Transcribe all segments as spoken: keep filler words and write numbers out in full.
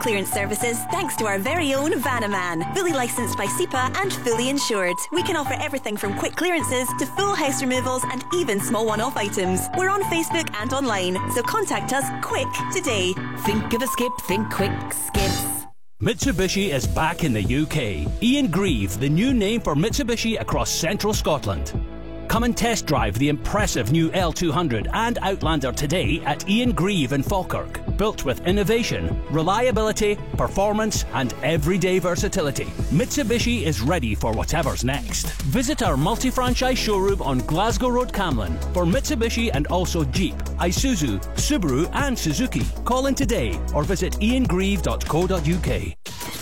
clearance services thanks to our very own Vanaman. Fully licensed by S E P A and fully insured. We can offer everything from quick clearances to full house removals and even small one-off items. We're on Facebook and online, so contact us quick today. Think of a skip, think quick skips. Mitsubishi is back in the U K. Ian Grieve, the new name for Mitsubishi across central Scotland. Come and test drive the impressive new L two hundred and Outlander today at Ian Grieve in Falkirk. Built with innovation, reliability, performance and everyday versatility, Mitsubishi is ready for whatever's next. Visit our multi-franchise showroom on Glasgow Road, Camlin for Mitsubishi and also Jeep, Isuzu, Subaru and Suzuki. Call in today or visit ian grieve dot co dot u k.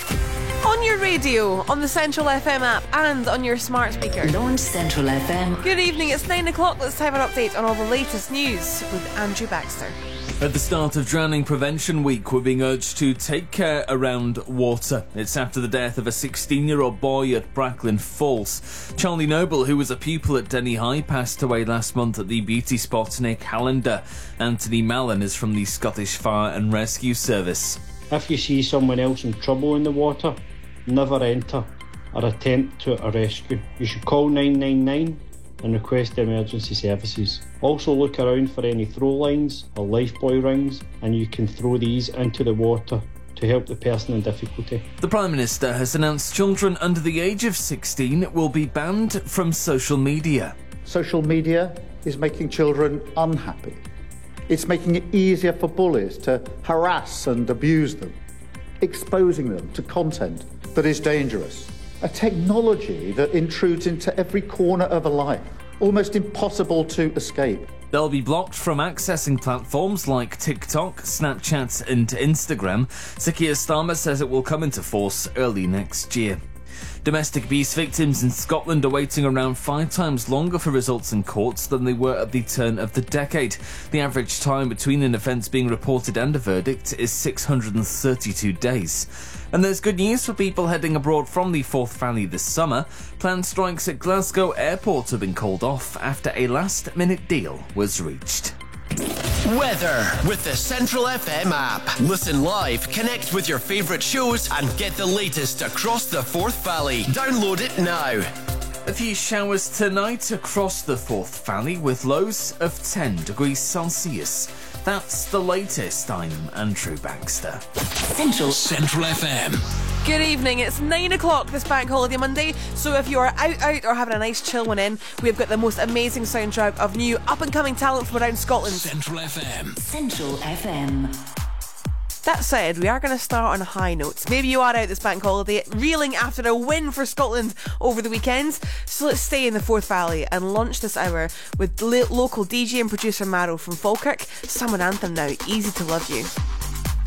On your radio, on the Central F M app and on your smart speaker. Launch Central F M. Good evening, it's nine o'clock. Let's have an update on all the latest news with Andrew Baxter. At the start of Drowning Prevention Week, we're being urged to take care around water. It's after the death of a sixteen-year-old boy at Bracklin Falls. Charlie Noble, who was a pupil at Denny High, passed away last month at the beauty spot near Callander. Anthony Mallon is from the Scottish Fire and Rescue Service. If you see someone else in trouble in the water, never enter or attempt to a rescue. You should call nine nine nine and request emergency services. Also look around for any throw lines or lifebuoy rings, and you can throw these into the water to help the person in difficulty. The Prime Minister has announced children under the age of sixteen will be banned from social media. Social media is making children unhappy. It's making it easier for bullies to harass and abuse them, exposing them to content that is dangerous. A technology that intrudes into every corner of a life, almost impossible to escape. They'll be blocked from accessing platforms like TikTok, Snapchat and Instagram. Sir Keir Starmer says it will come into force early next year. Domestic abuse victims in Scotland are waiting around five times longer for results in courts than they were at the turn of the decade. The average time between an offence being reported and a verdict is six hundred thirty-two days. And there's good news for people heading abroad from the Forth Valley this summer. Planned strikes at Glasgow Airport have been called off after a last-minute deal was reached. Weather with the Central F M app. Listen live, connect with your favourite shows and get the latest across the Forth Valley. Download it now. A few showers tonight across the Forth Valley with lows of ten degrees Celsius. That's the latest. I'm Andrew Baxter. Central Central F M. Good evening, it's nine o'clock this Bank Holiday Monday, so if you are out out or having a nice chill one in, we've got the most amazing soundtrack of new up-and-coming talent from around Scotland. Central F M. Central F M. That said, we are going to start on a high note. Maybe you are out this bank holiday reeling after a win for Scotland over the weekend. So let's stay in the Forth Valley and launch this hour with lo- local D J and producer Maro from Falkirk. Summer anthem now, Easy to Love You.